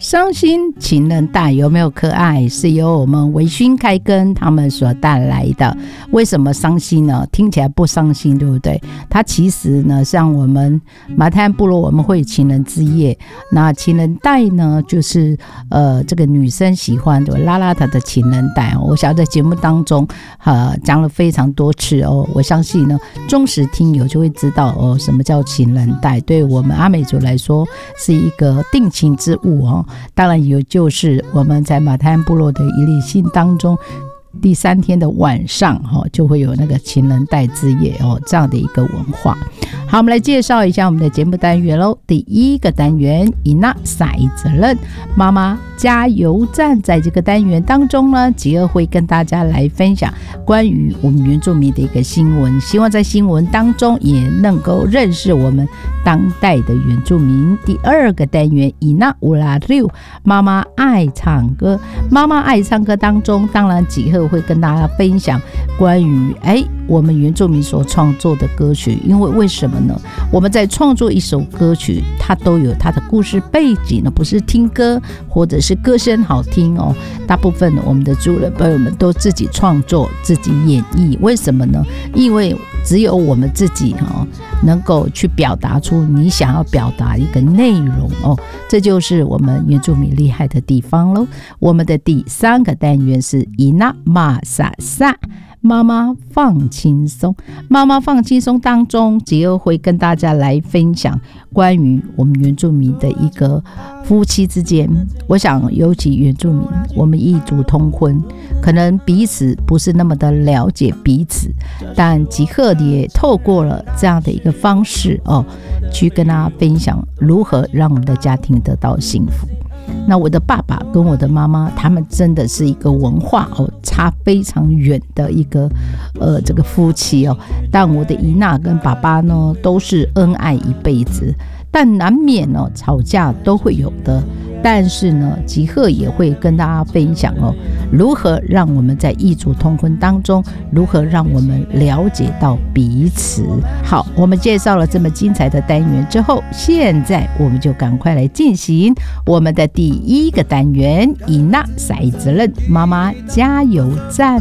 伤心情人带有没有可爱，是由我们微醺开根他们所带来的。为什么伤心呢？听起来不伤心，对不对？它其实呢，像我们马太安部落我们会有情人之夜，那情人带呢，就是这个女生喜欢的拉拉她的情人带我想在节目当中讲了非常多次哦。我相信呢，忠实听友就会知道哦，什么叫情人带，对我们阿美族来说是一个定情之物哦。当然也就是我们在马太安部落的一例信当中，第3天的晚上就会有那个情人带之夜这样的一个文化。好，我们来介绍一下我们的节目单元咯。第1个单元伊娜晒责任妈妈加油站，在这个单元当中呢，吉儿会跟大家来分享关于我们原住民的一个新闻，希望在新闻当中也能够认识我们当代的原住民。第2个单元伊娜乌拉六妈妈爱唱歌，妈妈爱唱歌当中，当然吉儿会跟大家分享关于我们原住民所创作的歌曲。因为为什么呢？我们在创作一首歌曲，它都有它的故事背景呢，不是听歌或者是歌声好听哦。大部分我们的族人朋友们都自己创作、自己演绎。为什么呢？因为只有我们自己能够去表达出你想要表达一个内容哦，这就是我们原住民厉害的地方咯。我们的第3个单元是伊娜玛萨萨妈妈放轻松，妈妈放轻松当中，吉儿会跟大家来分享关于我们原住民的一个夫妻之间。我想尤其原住民，我们异族通婚，可能彼此不是那么的了解彼此，但吉儿也透过了这样的一个方式去跟大家分享如何让我们的家庭得到幸福。那我的爸爸跟我的妈妈，他们真的是一个文化差非常远的一个这个夫妻但我的姨娜跟爸爸呢，都是恩爱一辈子，但难免吵架都会有的。但是呢，吉鹤也会跟大家分享如何让我们在异族通婚当中，如何让我们了解到彼此。好，我们介绍了这么精彩的单元之后，现在我们就赶快来进行我们的第1个单元伊娜晒责任妈妈加油站。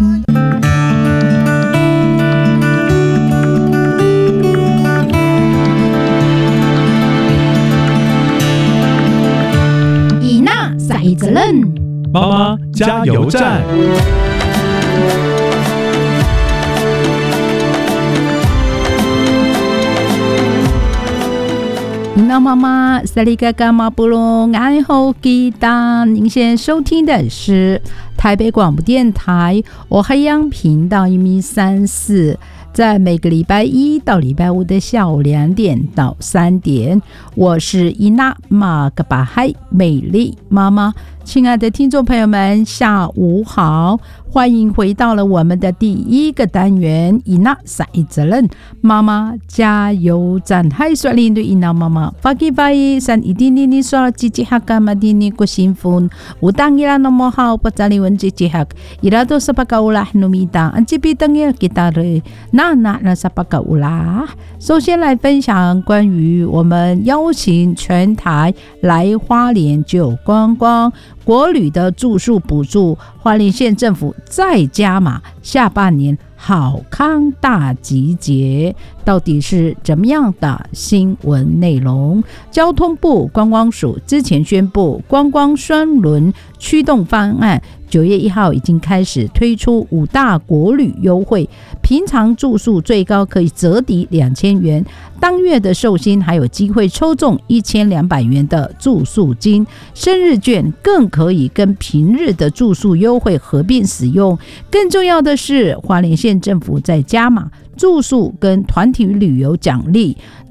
晒责任妈妈加油站。 那妈妈萨利嘎嘎马布隆爱好吉达，您现在收听的是台北广播电台我海洋频道134，在每个礼拜1到礼拜5的下午2点到3点，我是伊娜玛格巴海美丽妈妈。亲爱的听众朋友们，下午好，欢迎回到了我们的第1个单元伊娜晒责任妈妈加油站。嗨，率领的伊娜妈妈发给发一三一定你说吉吉哈干嘛的你过幸福我当伊拉那么好不在里问吉吉哈伊拉都是巴嘎乌拉努米达安吉比当伊拉吉达瑞那是巴嘎乌拉。首先来分享关于我们邀请全台来花莲就观光国旅的住宿补助，花莲县政府再加码，下半年好康大集结，到底是怎么样的新闻内容？交通部观光署之前宣布，观光双轮驱动方案9月1号已经开始推出5大国旅优惠，平常住宿最高可以折抵2000元，当月的寿星还有机会抽中1200元的住宿金，生日券更可以跟平日的住宿优惠合并使用。更重要的是，花莲县政府在加码住宿跟团体旅游奖励。